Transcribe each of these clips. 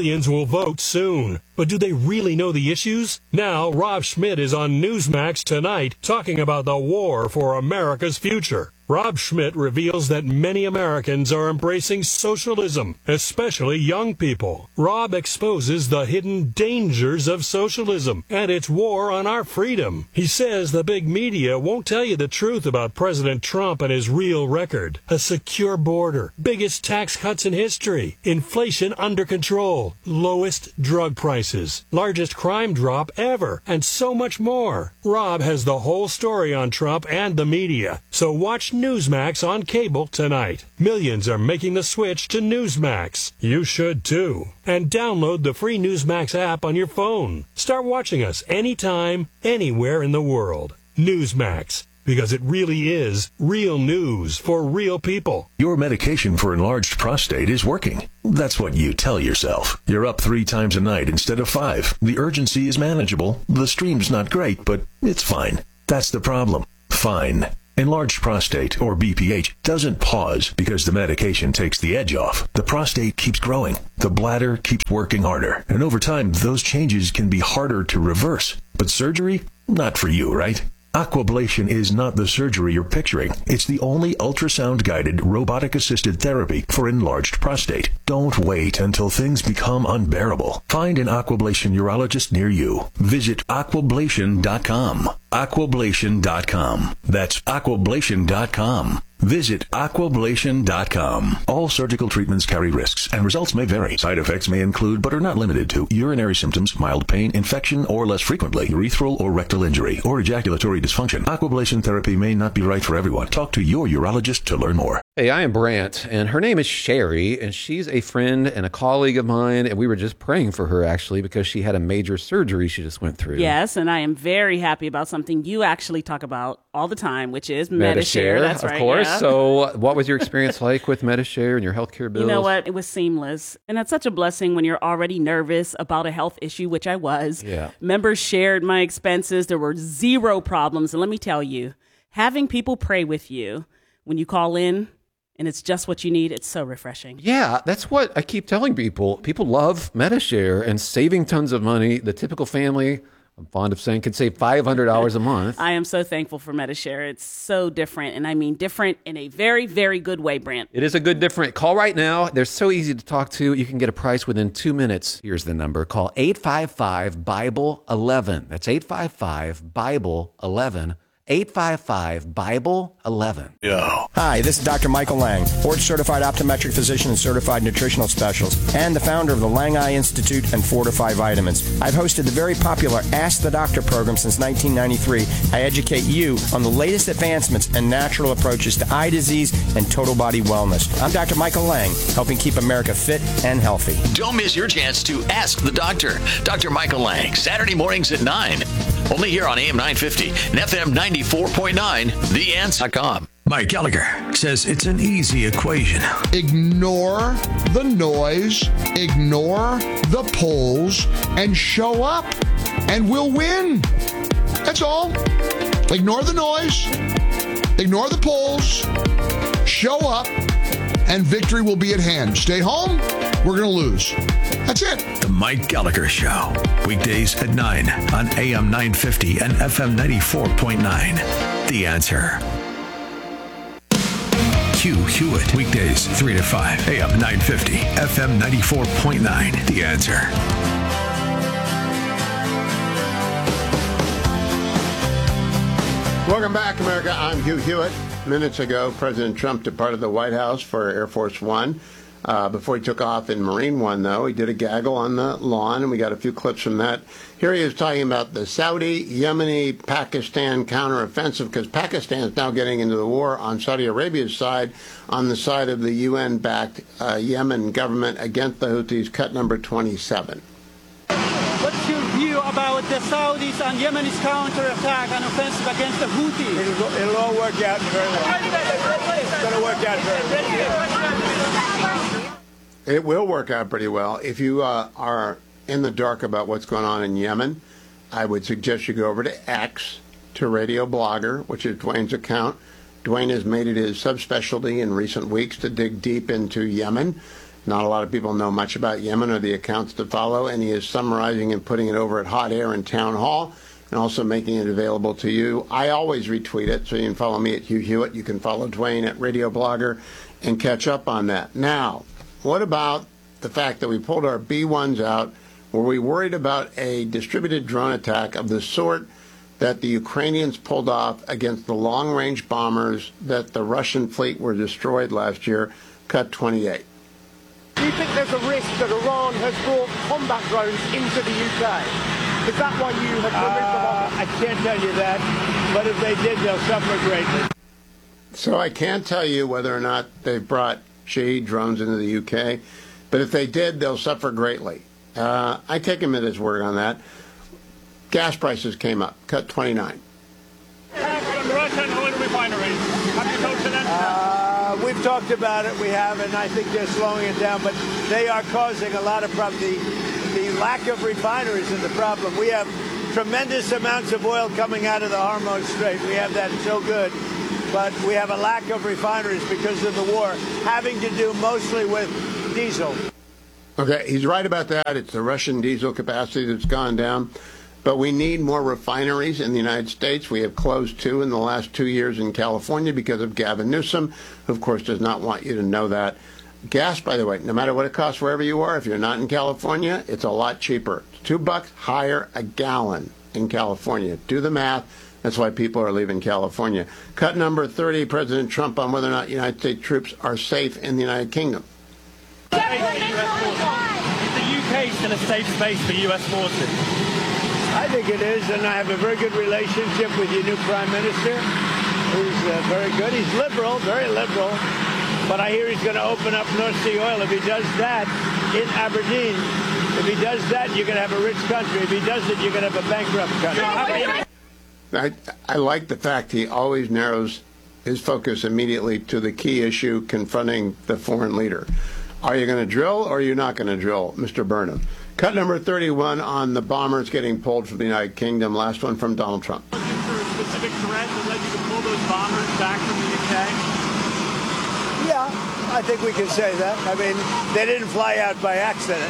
millions will vote soon. But do they really know the issues? Now, Rob Schmidt is on Newsmax tonight talking about the war for America's future. Rob Schmidt reveals that many Americans are embracing socialism, especially young people. Rob exposes the hidden dangers of socialism and its war on our freedom. He says the big media won't tell you the truth about President Trump and his real record. A secure border, biggest tax cuts in history, inflation under control, lowest drug prices, largest crime drop ever, and so much more. Rob has the whole story on Trump and the media, so watch Newsmax on cable tonight. Millions are making the switch to Newsmax. You should too. And download the free Newsmax app on your phone. Start watching us anytime, anywhere in the world. Newsmax, because it really is real news for real people. Your medication for enlarged prostate is working. That's what you tell yourself. You're up 3 times a night instead of 5. The urgency is manageable. The stream's not great, but it's fine. That's the problem. Fine. Enlarged prostate, or BPH, doesn't pause because the medication takes the edge off. The prostate keeps growing. The bladder keeps working harder. And over time, those changes can be harder to reverse. But surgery? Not for you, right? Aquablation is not the surgery you're picturing. It's the only ultrasound-guided, robotic-assisted therapy for enlarged prostate. Don't wait until things become unbearable. Find an Aquablation urologist near you. Visit aquablation.com. Aquablation.com. That's aquablation.com. Visit aquablation.com. All surgical treatments carry risks, and results may vary. Side effects may include, but are not limited to, urinary symptoms, mild pain, infection, or less frequently, urethral or rectal injury, or ejaculatory dysfunction. Aquablation therapy may not be right for everyone. Talk to your urologist to learn more. Hey, I am Brant, and her name is Sherry, and she's a friend and a colleague of mine, and we were just praying for her, actually, because she had a major surgery she just went through. Yes, and I am very happy about something you actually talk about all the time, which is Medi-Share. That's right, of course. Yeah. So what was your experience like with Medi-Share and your healthcare bills? You know what? It was seamless. And that's such a blessing when you're already nervous about a health issue, which I was. Yeah. Members shared my expenses. There were 0 problems. And let me tell you, having people pray with you when you call in, and it's just what you need, it's so refreshing. Yeah, that's what I keep telling people. People love Medi-Share and saving tons of money. The typical family, I'm fond of saying, could save $500 a month. I am so thankful for Medi-Share. It's so different, and I mean different in a very, very good way, Brant. It is a good different. Call right now. They're so easy to talk to. You can get a price within 2 minutes. Here's the number. Call 855-BIBLE-11. That's 855-BIBLE-11. 855-BIBLE-11. Yo. Hi, this is Dr. Michael Lang, board-certified optometric physician and certified nutritional specialist, and the founder of the Lang Eye Institute and Fortify Vitamins. I've hosted the very popular Ask the Doctor program since 1993. I educate you on the latest advancements and natural approaches to eye disease and total body wellness. I'm Dr. Michael Lang, helping keep America fit and healthy. Don't miss your chance to Ask the Doctor. Dr. Michael Lang, Saturday mornings at 9. Only here on AM 950 and FM 94.9, TheAnswer.com. Mike Gallagher says it's an easy equation. Ignore the noise, ignore the polls, and show up, and we'll win. That's all. Ignore the noise, ignore the polls, show up, and victory will be at hand. Stay home, we're going to lose. That's it. The Mike Gallagher Show. Weekdays at 9 on AM 950 and FM 94.9. The Answer. Hugh Hewitt. Weekdays 3 to 5. AM 950. FM 94.9. The Answer. Welcome back, America. I'm Hugh Hewitt. Minutes ago, President Trump departed the White House for Air Force One. Before he took off in Marine One, though, he did a gaggle on the lawn, and we got a few clips from that. Here he is talking about the Saudi, Yemeni, Pakistan counteroffensive, because Pakistan is now getting into the war on Saudi Arabia's side, on the side of the UN-backed Yemen government against the Houthis, cut number 27. What's your view about the Saudis and Yemeni's counterattack and offensive against the Houthis? It'll all work out very well. It's going to work out very well. It will work out pretty well. If you are in the dark about what's going on in Yemen, I would suggest you go over to X, to Radio Blogger, which is Dwayne's account. Dwayne has made it his subspecialty in recent weeks to dig deep into Yemen. Not a lot of people know much about Yemen or the accounts to follow, and he is summarizing and putting it over at Hot Air and Town Hall, and also making it available to you. I always retweet it, so you can follow me at Hugh Hewitt. You can follow Dwayne at Radio Blogger and catch up on that. Now, what about the fact that we pulled our B-1s out? Were we worried about a distributed drone attack of the sort that the Ukrainians pulled off against the long-range bombers that the Russian fleet were destroyed last year, Cut-28? Do you think there's a risk that Iran has brought combat drones into the UK? Is that why you have removed them off? I can't tell you that, but if they did, they'll suffer greatly. So I can't tell you whether or not they've brought Shahed drones into the UK, but if they did, they'll suffer greatly. I take him at his word on that. Gas prices came up, Cut-29. Russian oil refineries. Have you talked to them? We've talked about it, we have, and I think they're slowing it down, but they are causing a lot of problems. The lack of refineries is the problem. We have tremendous amounts of oil coming out of the Hormuz Strait. We have that so good, but we have a lack of refineries because of the war, having to do mostly with diesel. Okay, he's right about that. It's the Russian diesel capacity that's gone down. But we need more refineries in the United States. We have closed 2 in the last 2 years in California because of Gavin Newsom, who, of course, does not want you to know that. Gas, by the way, no matter what it costs wherever you are, if you're not in California, it's a lot cheaper. It's $2 higher a gallon in California. Do the math. That's why people are leaving California. Cut number 30, President Trump on whether or not United States troops are safe in the United Kingdom. Is the UK still a safe space for US forces? I think it is, and I have a very good relationship with your new Prime Minister. He's very good. He's liberal, very liberal. But I hear he's going to open up North Sea oil. If he does that in Aberdeen, if he does that, you're going to have a rich country. If he does it, you're going to have a bankrupt country. I like the fact he always narrows his focus immediately to the key issue confronting the foreign leader. Are you going to drill or are you not going to drill, Mr. Burnham? Cut number 31 on the bombers getting pulled from the United Kingdom. Last one from Donald Trump. Looking for a specific threat that led you to pull those bombers back from the UK? Yeah, I think we can say that. I mean, they didn't fly out by accident.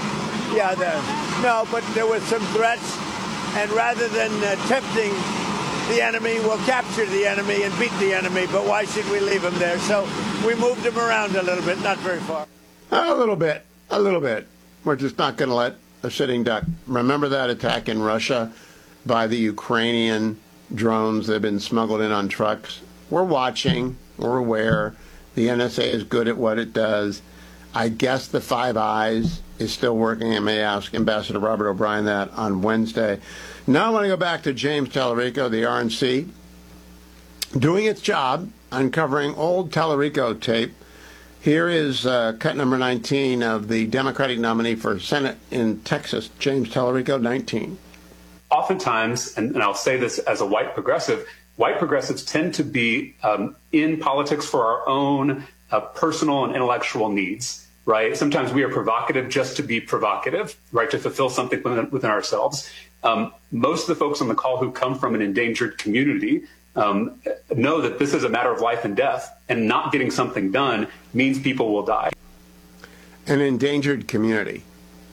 No, but there were some threats, and rather than tempting the enemy, we'll capture the enemy and beat the enemy, but why should we leave them there? So we moved them around a little bit, not very far. A little bit. We're just not going to let a sitting duck. Remember that attack in Russia by the Ukrainian drones that have been smuggled in on trucks? We're watching. We're aware. The NSA is good at what it does. I guess the Five Eyes is still working. I may ask Ambassador Robert O'Brien that on Wednesday. Now I want to go back to James Tallarico, the RNC, doing its job, uncovering old Tallarico tape. Here is cut number 19 of the Democratic nominee for Senate in Texas, James Tallarico, 19. Oftentimes, and I'll say this as a white progressives tend to be in politics for our own personal and intellectual needs, right? Sometimes we are provocative just to be provocative, right, to fulfill something within ourselves. Most of the folks on the call who come from an endangered community know that this is a matter of life and death, and not getting something done means people will die. An endangered community.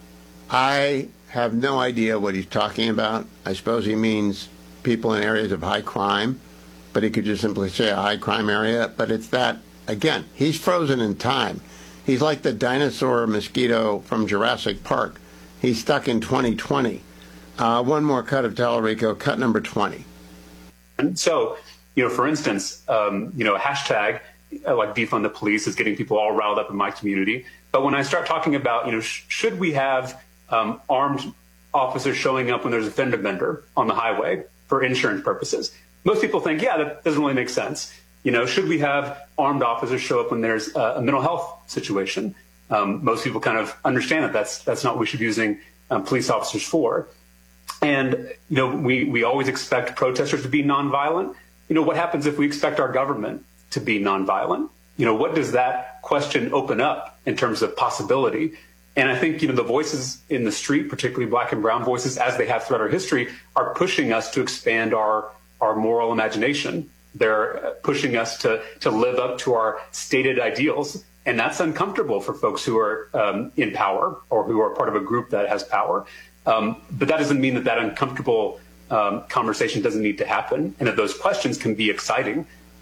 I have no idea what he's talking about. I suppose he means people in areas of high crime, but he could just simply say a high crime area. But it's that, again, he's frozen in time. He's like the dinosaur mosquito from Jurassic Park. He's stuck in 2020. One more cut of Tallarico, cut number 20. And so, for instance, a hashtag like defund the police is getting people all riled up in my community. But when I start talking about, should we have armed officers showing up when there's a fender bender on the highway for insurance purposes, most people think, yeah, that doesn't really make sense. Should we have armed officers show up when there's a mental health situation? Most people kind of understand that that's not what we should be using police officers for. And, we always expect protesters to be nonviolent. What happens if we expect our government to be nonviolent? What does that question open up in terms of possibility? And I think, the voices in the street, particularly black and brown voices, as they have throughout our history, are pushing us to expand our moral imagination. They're pushing us to live up to our stated ideals. And that's uncomfortable for folks who are in power or who are part of a group that has power. But that doesn't mean that uncomfortable conversation doesn't need to happen, and that those questions can be exciting.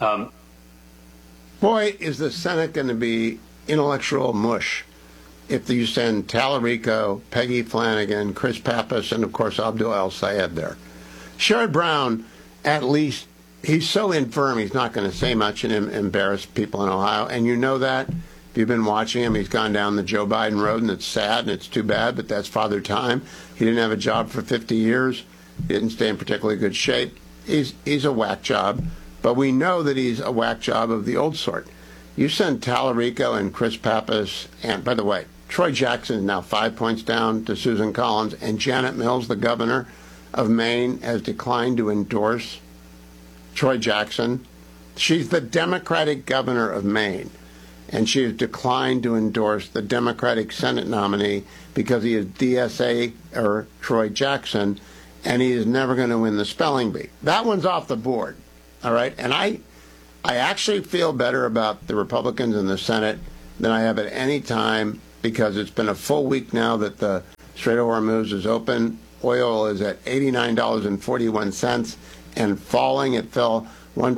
Boy, is the Senate going to be intellectual mush if you send Tallarico, Peggy Flanagan, Chris Pappas, and, of course, Abdul El-Sayed there. Sherrod Brown, at least, he's so infirm he's not going to say much and embarrass people in Ohio, and you know that. If you've been watching him, he's gone down the Joe Biden road, and it's sad, and it's too bad, but that's Father Time. He didn't have a job for 50 years. He didn't stay in particularly good shape. He's a whack job, but we know that he's a whack job of the old sort. You send Tallarico and Chris Pappas, and by the way, Troy Jackson is now 5 points down to Susan Collins, and Janet Mills, the governor of Maine, has declined to endorse Troy Jackson. She's the Democratic governor of Maine, and she has declined to endorse the Democratic Senate nominee because he is DSA or Troy Jackson, and he is never going to win the spelling bee. That one's off the board, all right? And I actually feel better about the Republicans in the Senate than I have at any time, because it's been a full week now that the Strait of Hormuz is open. Oil is at $89.41 and falling. It fell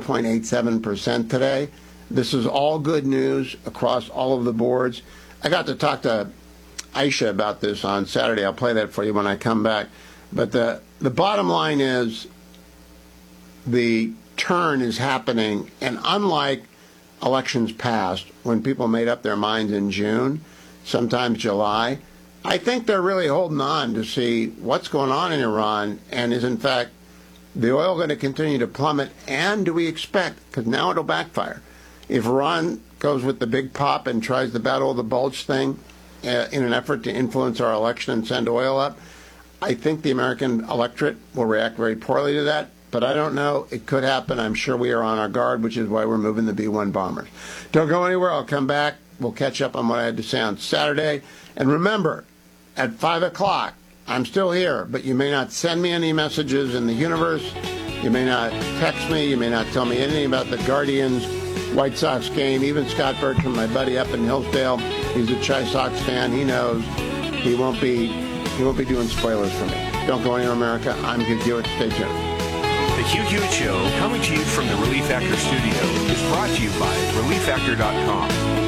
1.87% today. This is all good news across all of the boards. I got to talk to Aisha about this on Saturday. I'll play that for you when I come back. But the bottom line is the turn is happening, and unlike elections past, when people made up their minds in June, sometimes July, I think they're really holding on to see what's going on in Iran, and is in fact the oil going to continue to plummet, and do we expect, because now it'll backfire, if Iran goes with the big pop and tries the Battle of the Bulge thing in an effort to influence our election and send oil up, I think the American electorate will react very poorly to that. But I don't know. It could happen. I'm sure we are on our guard, which is why we're moving the B-1 bombers. Don't go anywhere. I'll come back. We'll catch up on what I had to say on Saturday. And remember, at 5 o'clock, I'm still here, but you may not send me any messages in the universe. You may not text me. You may not tell me anything about the Guardians White Sox game. Even Scott Bertram, my buddy up in Hillsdale, he's a Chi Sox fan. He knows he won't be doing spoilers for me. Don't go anywhere, America. I'm Hugh Hewitt. Stay tuned. The Hugh Hewitt Show, coming to you from the Relief Factor studio, is brought to you by ReliefFactor.com.